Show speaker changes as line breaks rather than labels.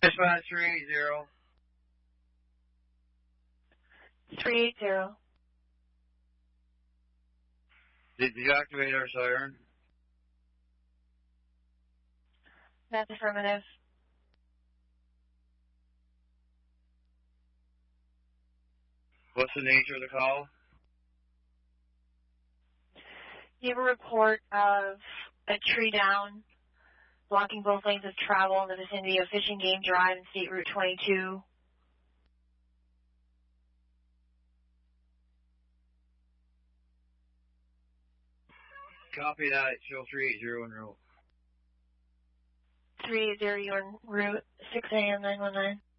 Dispatch 380.
380.
Did you activate our siren?
That's affirmative.
What's the nature of the call?
You have a report of a tree down, blocking both lanes of travel in the vicinity of Fishing Game Drive and State Route 22.
Copy that. Show 380 en route.
380 on route 6 a.m. 919.